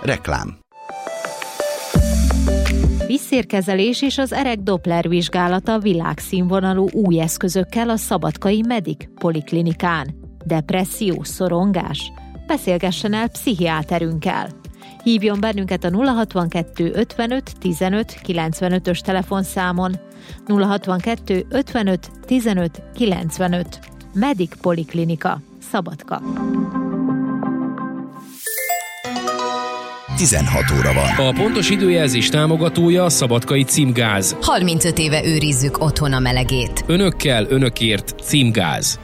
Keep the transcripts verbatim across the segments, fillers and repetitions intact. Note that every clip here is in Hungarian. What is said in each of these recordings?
Reklám. Vízszérkezelés és az erek Doppler vizsgálata világszínvonalú új eszközökkel a Szabadkai Medic Poliklinikán. Depresszió, szorongás? Beszélgessen el pszichiáterünkkel. Hívjon bennünket a nulla hatvankettő ötvenöt tizenöt kilencvenötös telefonszámon. nulla hatvankettő ötvenöt tizenöt kilencvenöt. Medic Poliklinika, Szabadka. tizenhat óra van. A pontos időjelzés támogatója a Szabadkai Címgáz. harmincöt éve őrizzük otthon a melegét. Önökkel, önökért Címgáz.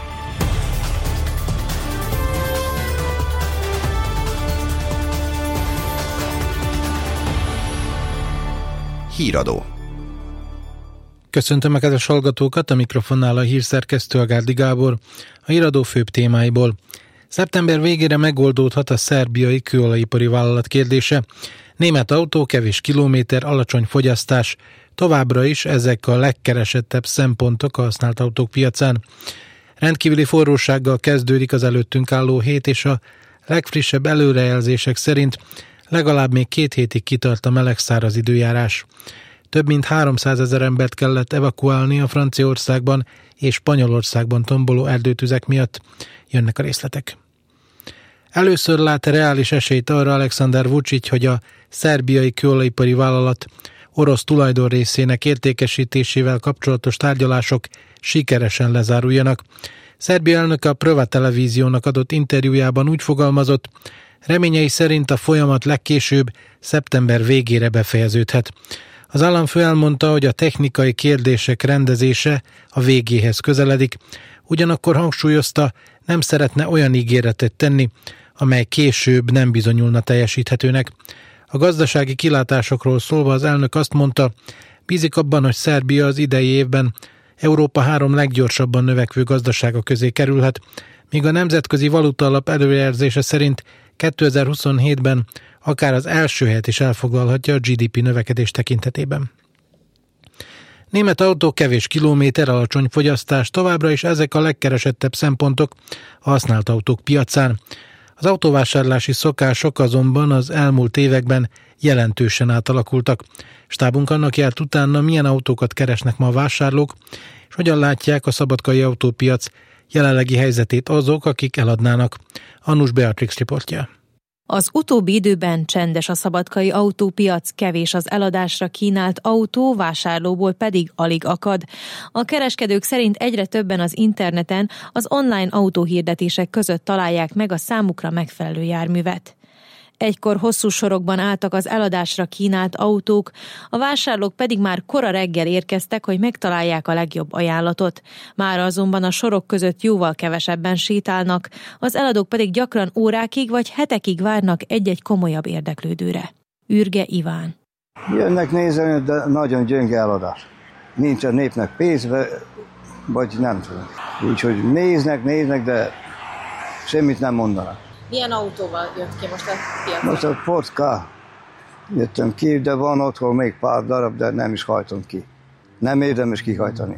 Híradó. Köszöntöm a kedves hallgatókat, a mikrofonnál a hírszerkesztő Agárdi Gábor. A híradó főbb témáiból. Szeptember végére megoldódhat a szerbiai kőolajipari vállalat kérdése. Német autó, kevés kilométer, alacsony fogyasztás. Továbbra is ezek a legkeresettebb szempontok a használt autók piacán. Rendkívüli forrósággal kezdődik az előttünk álló hét, és a legfrissebb előrejelzések szerint legalább még két hétig kitart a meleg-száraz időjárás. Több mint háromszázezer embert kellett evakuálni a Franciaországban és Spanyolországban tomboló erdőtüzek miatt. Jönnek a részletek. Először lát reális esélyt arra Alexander Vučić, hogy a szerbiai kőolajipari vállalat orosz tulajdon részének értékesítésével kapcsolatos tárgyalások sikeresen lezáruljanak. Szerbia elnöke a Prva televíziónak adott interjújában úgy fogalmazott, reményei szerint a folyamat legkésőbb szeptember végére befejeződhet. Az államfő elmondta, hogy a technikai kérdések rendezése a végéhez közeledik, ugyanakkor hangsúlyozta, nem szeretne olyan ígéretet tenni, amely később nem bizonyulna teljesíthetőnek. A gazdasági kilátásokról szólva az elnök azt mondta, bízik abban, hogy Szerbia az idei évben Európa három leggyorsabban növekvő gazdasága közé kerülhet, míg a Nemzetközi Valutaalap előrejelzése szerint kétezer-huszonhétben akár az első helyet is elfoglalhatja a gé dé pé növekedés tekintetében. Német autó, kevés kilométer, alacsony fogyasztás, továbbra is ezek a legkeresettebb szempontok a használt autók piacán. Az autóvásárlási szokások azonban az elmúlt években jelentősen átalakultak. Stábunk annak járt utána, milyen autókat keresnek ma a vásárlók, és hogyan látják a szabadkai autópiac jelenlegi helyzetét azok, akik eladnának. Annus Beatrix riportja. Az utóbbi időben csendes a szabadkai autópiac, kevés az eladásra kínált autó, vásárlóból pedig alig akad. A kereskedők szerint egyre többen az interneten, az online autóhirdetések között találják meg a számukra megfelelő járművet. Egykor hosszú sorokban álltak az eladásra kínált autók, a vásárlók pedig már kora reggel érkeztek, hogy megtalálják a legjobb ajánlatot. Mára azonban a sorok között jóval kevesebben sétálnak, az eladók pedig gyakran órákig vagy hetekig várnak egy-egy komolyabb érdeklődőre. Ürge Iván. Jönnek nézni, de nagyon gyönge eladás. Nincs a népnek pénzbe, vagy nem tudom. Úgyhogy néznek, néznek, de semmit nem mondanak. Milyen autóval jött ki most a piacra? Most a Ford K. Jöttem ki, de van otthon még pár darab, de nem is hajtom ki. Nem érdemes kihajtani.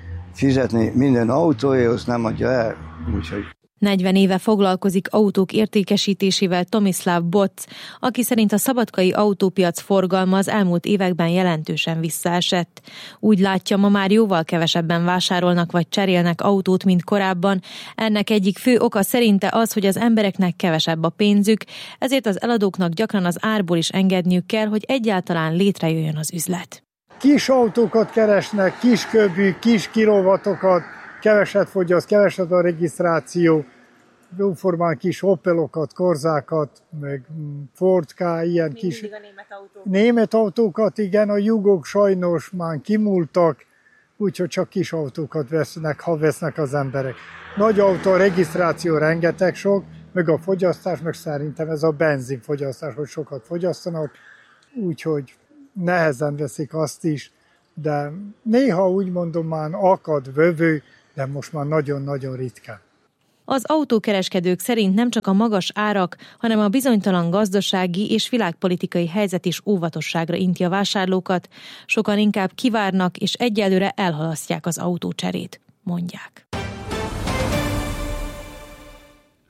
Fizetni minden autóért, nem adja el, úgyhogy... negyven éve foglalkozik autók értékesítésével Tomislav Boc, aki szerint a szabadkai autópiac forgalma az elmúlt években jelentősen visszaesett. Úgy látja, ma már jóval kevesebben vásárolnak vagy cserélnek autót, mint korábban. Ennek egyik fő oka szerinte az, hogy az embereknek kevesebb a pénzük, ezért az eladóknak gyakran az árból is engedniük kell, hogy egyáltalán létrejöjjön az üzlet. Kis autókat keresnek, kis köbű, kis kilovatokat, keveset fogyaszt, keveset a regisztráció, jóformán kis Opelokat, Korzákat, meg Ford K, ilyen Még kis... Mindig a német autók. Német autókat, igen, a jugok sajnos már kimúltak, úgyhogy csak kis autókat vesznek, ha vesznek az emberek. Nagy autó, a regisztráció rengeteg sok, meg a fogyasztás, meg szerintem ez a benzinfogyasztás, hogy sokat fogyasztanak, úgyhogy nehezen veszik azt is, de néha úgy mondom már akad vövő, de most már nagyon-nagyon ritkán. Az autókereskedők szerint nem csak a magas árak, hanem a bizonytalan gazdasági és világpolitikai helyzet is óvatosságra inti a vásárlókat, sokan inkább kivárnak és egyelőre elhalasztják az autócserét, mondják.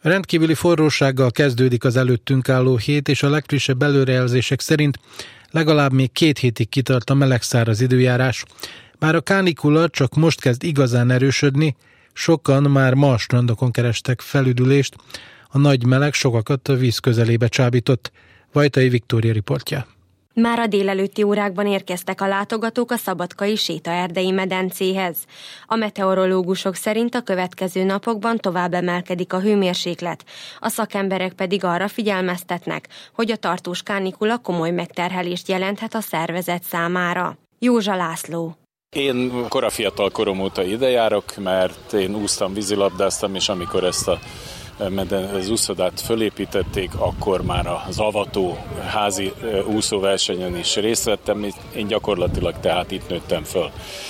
Rendkívüli forrósággal kezdődik az előttünk álló hét, és a legfrissebb előrejelzések szerint legalább még két hétig kitart a melegszáraz időjárás. Bár a kánikula csak most kezd igazán erősödni, sokan már ma a strandokon kerestek felüdülést, a nagy meleg sokakat a víz közelébe csábított. Vajtai Viktória riportja. Már a délelőtti órákban érkeztek a látogatók a szabadkai sétaerdei medencéhez. A meteorológusok szerint a következő napokban tovább emelkedik a hőmérséklet. A szakemberek pedig arra figyelmeztetnek, hogy a tartós kánikula komoly megterhelést jelenthet a szervezet számára. Józsa László. Én korafiatal korom óta ide járok, mert én úsztam, vízilabdáztam, és amikor ezt a az úszodát fölépítették, akkor már az avató házi úszóversenyen is részt vettem, én gyakorlatilag tehát itt nőttem föl.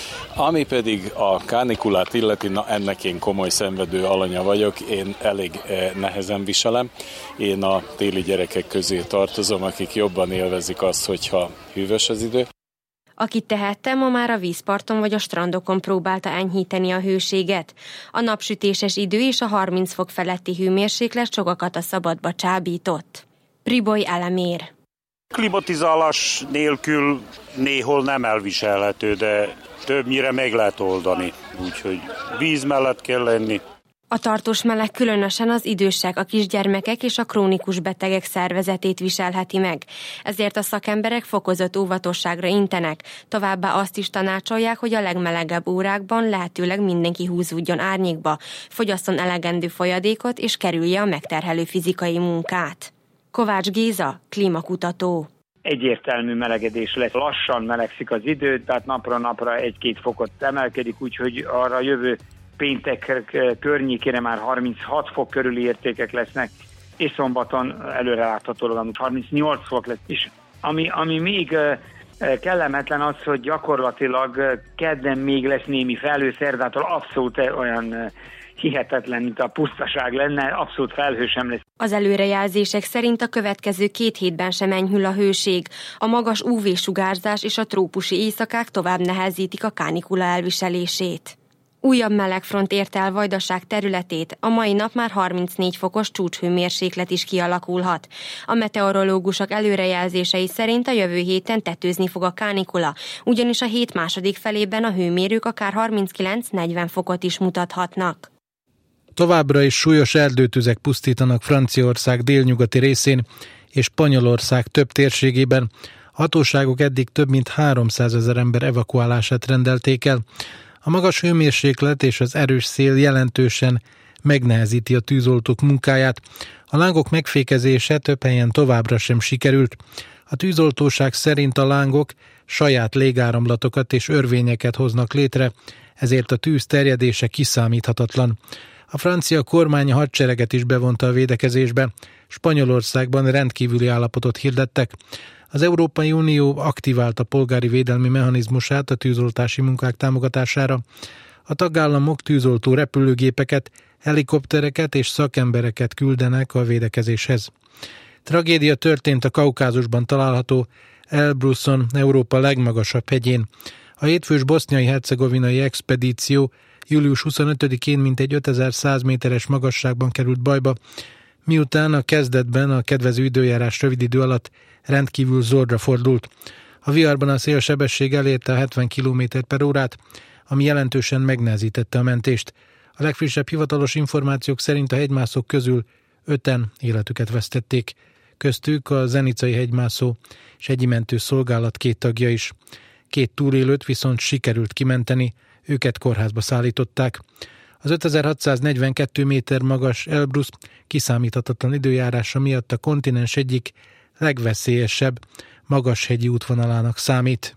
Ami pedig a kánikulát illeti, na ennek én komoly szenvedő alanya vagyok, én elég nehezen viselem. Én a téli gyerekek közé tartozom, akik jobban élvezik azt, hogyha hűvös az idő. Aki tehette, ma már a vízparton vagy a strandokon próbálta enyhíteni a hőséget. A napsütéses idő és a harminc fok feletti hőmérséklet sokakat a szabadba csábított. Priboly Elemér. Klimatizálás nélkül néhol nem elviselhető, de többnyire meg lehet oldani. Úgyhogy víz mellett kell lenni. A tartós meleg különösen az idősek, a kisgyermekek és a krónikus betegek szervezetét viselheti meg. Ezért a szakemberek fokozott óvatosságra intenek. Továbbá azt is tanácsolják, hogy a legmelegebb órákban lehetőleg mindenki húzódjon árnyékba, fogyasszon elegendő folyadékot és kerülje a megterhelő fizikai munkát. Kovács Géza, klímakutató. Egyértelmű melegedés lesz. Lassan melegszik az idő, tehát napra napra egy-két fokot emelkedik, úgyhogy arra jövő péntek környékére már harminchat fok körüli értékek lesznek, és szombaton előreláthatólag harmincnyolc fok lesz is. Ami, ami még kellemetlen az, hogy gyakorlatilag kedden még lesz némi felhő, szerdától abszolút olyan hihetetlen, mint a pusztaság lenne, abszolút felhő sem lesz. Az előrejelzések szerint a következő két hétben sem enyhül a hőség. A magas ú vé-sugárzás és a trópusi éjszakák tovább nehezítik a kánikula elviselését. Újabb melegfront érte el Vajdaság területét, a mai nap már harmincnégy fokos csúcshőmérséklet is kialakulhat. A meteorológusok előrejelzései szerint a jövő héten tetőzni fog a kánikula, ugyanis a hét második felében a hőmérők akár harminckilenc-negyven fokot is mutathatnak. Továbbra is súlyos erdőtüzek pusztítanak Franciaország délnyugati részén és Spanyolország több térségében. A hatóságok eddig több mint háromszázezer ember evakuálását rendelték el. A magas hőmérséklet és az erős szél jelentősen megnehezíti a tűzoltók munkáját. A lángok megfékezése több helyen továbbra sem sikerült. A tűzoltóság szerint a lángok saját légáramlatokat és örvényeket hoznak létre, ezért a tűz terjedése kiszámíthatatlan. A francia kormány a hadsereget is bevonta a védekezésbe. Spanyolországban rendkívüli állapotot hirdettek. Az Európai Unió aktiválta polgári védelmi mechanizmusát a tűzoltási munkák támogatására. A tagállamok tűzoltó repülőgépeket, helikoptereket és szakembereket küldenek a védekezéshez. Tragédia történt a Kaukázusban található Elbruson, Európa legmagasabb hegyén. A hétfős boszniai-hercegovinai expedíció július huszonötödikén mintegy ötezer-száz méteres magasságban került bajba, miután a kezdetben a kedvező időjárás rövid idő alatt rendkívül zordra fordult. A viharban a szélsebesség elérte a hetven kilométer per órát, ami jelentősen megnehezítette a mentést. A legfrissebb hivatalos információk szerint a hegymászók közül öten életüket vesztették, köztük a zenicai hegymászó és hegyimentő szolgálat két tagja is. Két túlélőt viszont sikerült kimenteni, őket kórházba szállították. Az ötezer-hatszáznegyvenkettő méter magas Elbrus kiszámíthatatlan időjárása miatt a kontinens egyik legveszélyesebb magashegyi útvonalának számít.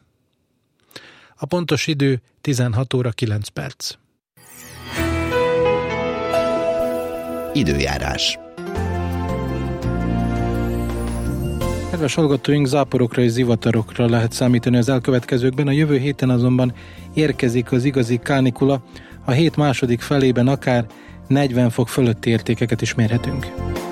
A pontos idő tizenhat óra kilenc perc. Időjárás. Kedves hallgatóink, záporokra és zivatarokra lehet számítani az elkövetkezőkben, a jövő héten azonban érkezik az igazi kánikula, a hét második felében akár negyven fok fölötti értékeket is mérhetünk.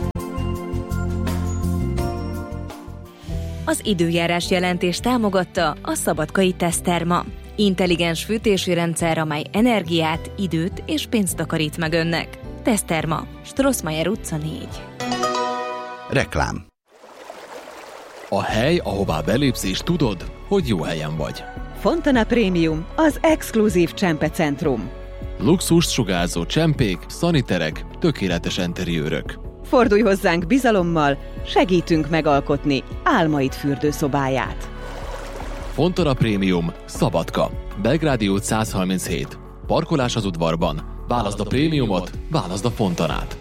Az időjárás jelentés támogatta a Szabadkai Teszterma. Intelligens fűtési rendszer, amely energiát, időt és pénzt takarít meg önnek. Teszterma, Strossmayer utca négy. Reklám. A hely, ahová belépsz és tudod, hogy jó helyen vagy. Fontana Premium, az exkluzív csempecentrum. Luxust sugárzó csempék, szaniterek, tökéletes enteriőrök. Fordulj hozzánk bizalommal, segítünk megalkotni álmaid fürdőszobáját. Fontana Premium, Szabadka, Belgrádi út száz harminchét. Parkolás az udvarban. Válaszd a prémiumot, válaszd a Fontanát.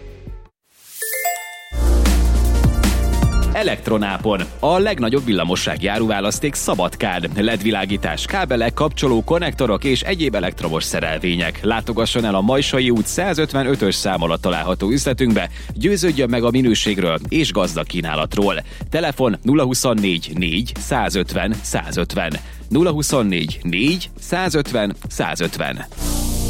Elektronápon. A legnagyobb villamossági áruválaszték Szabadkán. el é dé-világítás, kábelek, kapcsoló, konnektorok és egyéb elektromos szerelvények. Látogasson el a Majsai út százötvenötös szám alatt található üzletünkbe, győződjön meg a minőségről és gazdag kínálatról. Telefon nulla huszonnégy négy százötven százötven. nulla huszonnégy négy százötven százötven.